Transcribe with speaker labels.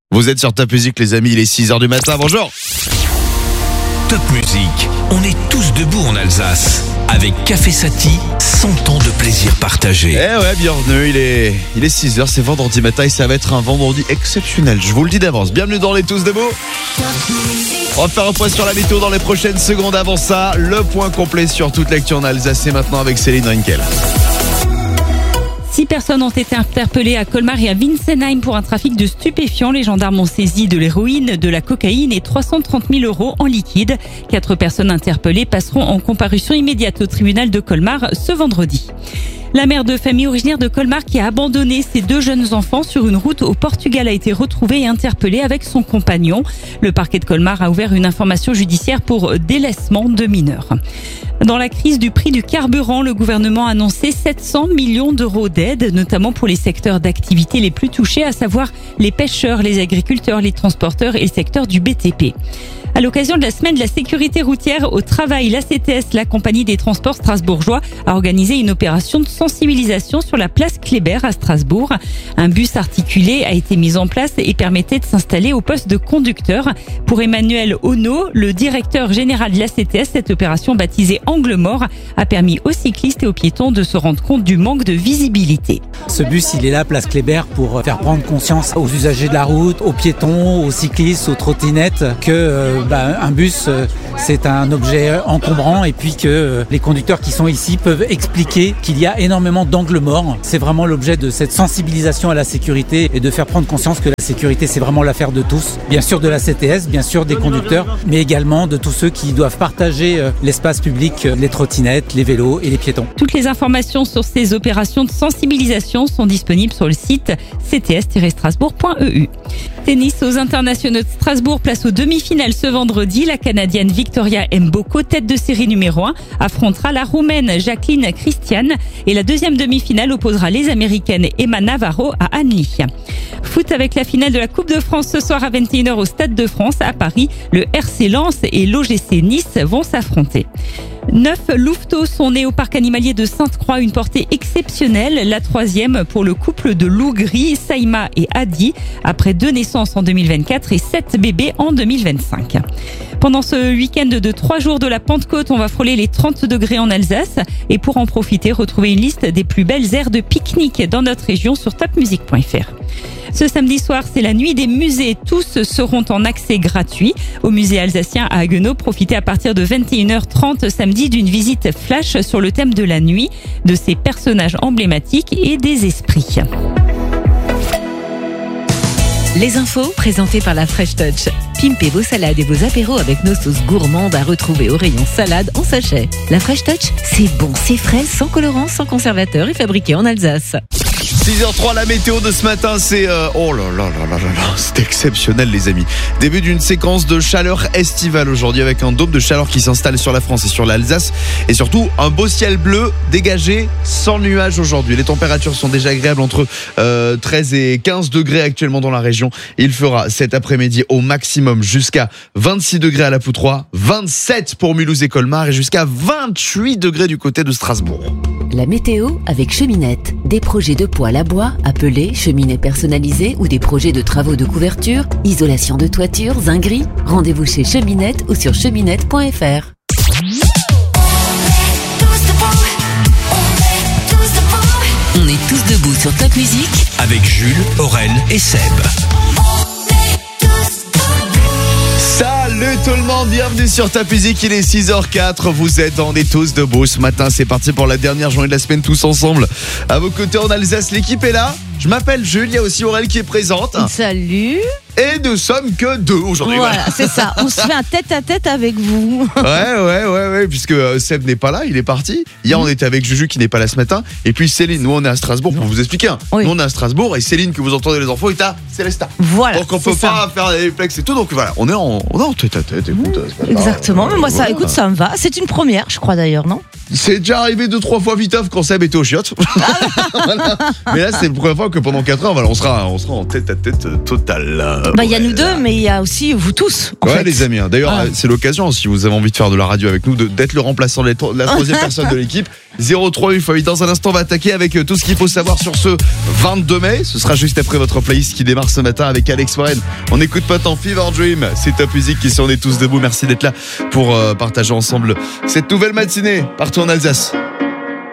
Speaker 1: Vous êtes sur Top Music les amis, il est 6h du matin, bonjour.
Speaker 2: Top Music, on est tous debout en Alsace. Avec Café Sati, 100 ans de plaisir partagé.
Speaker 1: Eh ouais, bienvenue, il est 6h, c'est vendredi matin et ça va être un vendredi exceptionnel, je vous le dis d'avance. Bienvenue dans les Tous Debout. On va faire un point sur la météo dans les prochaines secondes. Avant ça, le point complet sur toute l'actu en Alsace, c'est maintenant avec Céline Rinkel.
Speaker 3: 6 personnes ont été interpellées à Colmar et à Winsenheim pour un trafic de stupéfiants. Les gendarmes ont saisi de l'héroïne, de la cocaïne et 330 000 € en liquide. 4 personnes interpellées passeront en comparution immédiate au tribunal de Colmar ce vendredi. La mère de famille originaire de Colmar qui a abandonné ses 2 jeunes enfants sur une route au Portugal a été retrouvée et interpellée avec son compagnon. Le parquet de Colmar a ouvert une information judiciaire pour délaissement de mineurs. Dans la crise du prix du carburant, le gouvernement a annoncé 700 millions d'euros d'aide, notamment pour les secteurs d'activité les plus touchés, à savoir les pêcheurs, les agriculteurs, les transporteurs et le secteur du BTP. À l'occasion de la semaine de la sécurité routière au travail, la CTS, la compagnie des transports strasbourgeois, a organisé une opération de sensibilisation sur la place Kléber à Strasbourg. Un bus articulé a été mis en place et permettait de s'installer au poste de conducteur. Pour Emmanuel Ono, le directeur général de la CTS, cette opération baptisée Angle Mort a permis aux cyclistes et aux piétons de se rendre compte du manque de visibilité.
Speaker 4: Ce bus, il est là, place Kléber, pour faire prendre conscience aux usagers de la route, aux piétons, aux cyclistes, aux trottinettes, que un bus, c'est un objet encombrant et puis que les conducteurs qui sont ici peuvent expliquer qu'il y a énormément d'angles morts. C'est vraiment l'objet de cette sensibilisation à la sécurité et de faire prendre conscience que la sécurité, c'est vraiment l'affaire de tous. Bien sûr de la CTS, bien sûr des conducteurs, mais également de tous ceux qui doivent partager l'espace public, les trottinettes, les vélos et les piétons.
Speaker 3: Toutes les informations sur ces opérations de sensibilisation sont disponibles sur le site cts-strasbourg.eu. Tennis aux internationaux de Strasbourg, place aux demi-finales ce vendredi. La Canadienne Victoria Mboko, tête de série numéro 1, affrontera la Roumaine Jacqueline Christian et la deuxième demi-finale opposera les Américaines Emma Navarro à Annecy. Foot avec la finale de la Coupe de France ce soir à 21h au Stade de France à Paris. Le RC Lens et l'OGC Nice vont s'affronter. 9 louveteaux sont nés au parc animalier de Sainte-Croix, une portée exceptionnelle, la 3e pour le couple de loups gris, Saïma et Adi, après 2 naissances en 2024 et 7 bébés en 2025. Pendant ce week-end de 3 jours de la Pentecôte, on va frôler les 30 degrés en Alsace et pour en profiter, retrouvez une liste des plus belles aires de pique-nique dans notre région sur topmusic.fr. Ce samedi soir, c'est la nuit des musées. Tous seront en accès gratuit. Au musée alsacien à Haguenau, profitez à partir de 21h30 samedi d'une visite flash sur le thème de la nuit, de ses personnages emblématiques et des esprits.
Speaker 5: Les infos présentées par la Fresh Touch. Pimpez vos salades et vos apéros avec nos sauces gourmandes à retrouver au rayon salade en sachet. La Fresh Touch, c'est bon, c'est frais, sans colorant, sans conservateur et fabriqué en Alsace.
Speaker 1: 6h03, la météo de ce matin, c'est... Oh là là là là là là, c'est exceptionnel les amis. Début d'une séquence de chaleur estivale aujourd'hui avec un dôme de chaleur qui s'installe sur la France et sur l'Alsace. Et surtout, un beau ciel bleu dégagé sans nuages aujourd'hui. Les températures sont déjà agréables entre 13 et 15 degrés actuellement dans la région. Il fera cet après-midi au maximum jusqu'à 26 degrés à la Poutroie, 27 pour Mulhouse et Colmar et jusqu'à 28 degrés du côté de Strasbourg.
Speaker 5: La météo avec Cheminette. Des projets de poêle à bois, appelés cheminées personnalisées ou des projets de travaux de couverture, isolation de toiture, zinguerie. Rendez-vous chez Cheminette ou sur cheminette.fr. On est tous debout sur Top Music
Speaker 2: avec Jules, Aurel et Seb.
Speaker 1: Salut tout le monde, bienvenue sur Top Music, il est 6h04, vous êtes en est tous debout ce matin, c'est parti pour la dernière journée de la semaine tous ensemble. À vos côtés en Alsace, l'équipe est là, je m'appelle Jules, il y a aussi Aurel qui est présente.
Speaker 6: Salut.
Speaker 1: Et nous sommes que 2 aujourd'hui.
Speaker 6: Voilà, c'est ça, on se fait un tête-à-tête avec vous.
Speaker 1: Ouais, puisque Seb n'est pas là, il est parti. Hier on était avec Juju qui n'est pas là ce matin. Et puis Céline, nous on est à Strasbourg pour vous expliquer.
Speaker 6: Oui.
Speaker 1: Nous on est à Strasbourg et Céline que vous entendez les enfants est à Célestat.
Speaker 6: Voilà.
Speaker 1: Donc on peut pas faire des réflexes et tout. Donc voilà, on est en tête-à-tête. Écoute,
Speaker 6: Exactement, mais moi ça,
Speaker 1: voilà.
Speaker 6: écoute, ça me va. C'est une première, je crois d'ailleurs, non?
Speaker 1: C'est déjà arrivé 2-3 fois viteuf quand Seb était au chiottes. Voilà. Mais là c'est la première fois que pendant 4 heures, voilà, on sera en tête-à-tête total.
Speaker 6: Bah, il y a nous deux, mais il y a aussi vous tous. En
Speaker 1: Ouais,
Speaker 6: fait.
Speaker 1: les amis. D'ailleurs,
Speaker 6: Ah.
Speaker 1: c'est l'occasion, si vous avez envie de faire de la radio avec nous, d'être le remplaçant de la troisième personne de l'équipe. 03-8x8. Dans un instant, on va attaquer avec tout ce qu'il faut savoir sur ce 22 mai. Ce sera juste après votre playlist qui démarre ce matin avec Alex Warren. On écoute pas tant Fever Dream. C'est Top Music qui sont On est tous debout. Merci d'être là pour partager ensemble cette nouvelle matinée partout en Alsace.